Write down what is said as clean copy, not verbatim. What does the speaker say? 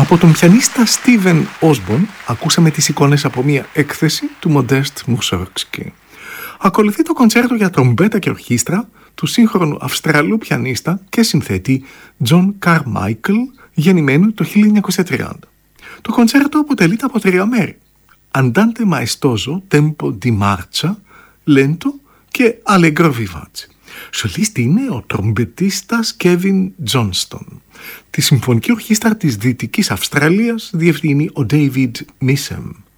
Από τον πιανίστα Στίβεν Όσμπορν ακούσαμε τις εικόνες από μια έκθεση του Μοντέστ Μουσόργκσκι. Ακολουθεί το κοντσέρτο για τρομπέτα και ορχήστρα του σύγχρονου Αυστραλού πιανίστα και συνθέτη Τζον Καρμάικλ, γεννημένου το 1930. Το κοντσέρτο αποτελείται από 3 μέρη: Andante maestoso, tempo di marcia, lento και allegro vivace. Σολίστη είναι ο τρομπετίστας Κέβιν Τζόνστον. Τη Συμφωνική Ορχήστρα της Δυτικής Αυστραλίας διευθύνει ο David Missem.